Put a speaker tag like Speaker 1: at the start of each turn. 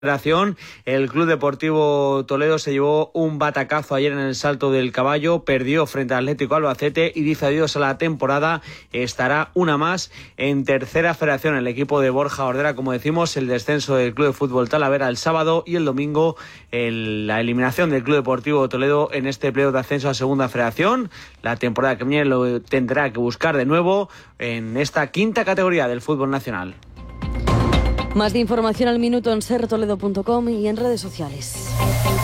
Speaker 1: Federación. El Club Deportivo Toledo se llevó un batacazo ayer en el Salto del Caballo, perdió frente al Atlético Albacete y dice adiós a la temporada. Estará una más en tercera federación. El equipo de Borja Ordera, como decimos, el descenso del Club de Fútbol Talavera el sábado y el domingo la eliminación del Club Deportivo Toledo en este playoff de ascenso a segunda federación. La temporada que viene lo tendrá que buscar de nuevo en esta quinta categoría del fútbol nacional.
Speaker 2: Más de información al minuto en sertoledo.com y en redes sociales.